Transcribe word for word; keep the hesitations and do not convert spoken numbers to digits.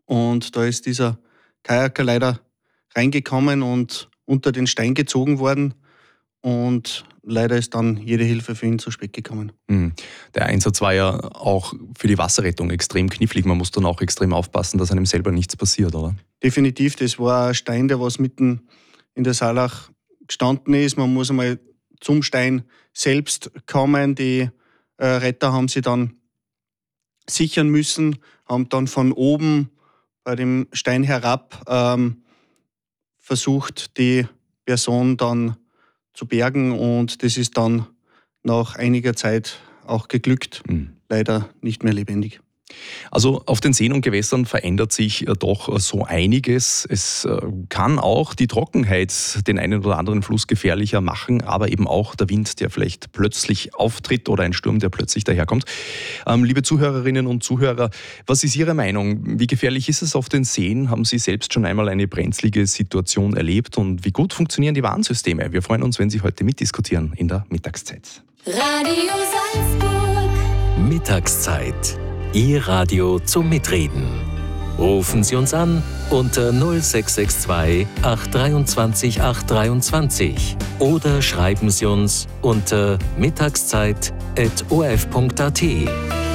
Und da ist dieser Kajaker leider reingekommen und unter den Stein gezogen worden. Und leider ist dann jede Hilfe für ihn zu spät gekommen. Mhm. Der Einsatz war ja auch für die Wasserrettung extrem knifflig. Man muss dann auch extrem aufpassen, dass einem selber nichts passiert, oder? Definitiv, das war ein Stein, der was mitten in der Saalach gestanden ist. Man muss einmal zum Stein selbst kommen. Die äh, Retter haben sie dann sichern müssen, haben dann von oben bei dem Stein herab ähm, versucht, die Person dann zu bergen, und das ist dann nach einiger Zeit auch geglückt. Mhm. Leider nicht mehr lebendig. Also auf den Seen und Gewässern verändert sich doch so einiges. Es kann auch die Trockenheit den einen oder anderen Fluss gefährlicher machen, aber eben auch der Wind, der vielleicht plötzlich auftritt, oder ein Sturm, der plötzlich daherkommt. Ähm, liebe Zuhörerinnen und Zuhörer, was ist Ihre Meinung? Wie gefährlich ist es auf den Seen? Haben Sie selbst schon einmal eine brenzlige Situation erlebt? Und wie gut funktionieren die Warnsysteme? Wir freuen uns, wenn Sie heute mitdiskutieren in der Mittagszeit. Radio Salzburg. Mittagszeit. Ihr Radio zum Mitreden. Rufen Sie uns an unter null sechs sechs zwei acht zwei acht drei oder schreiben Sie uns unter mittagszeit at o r f punkt a t.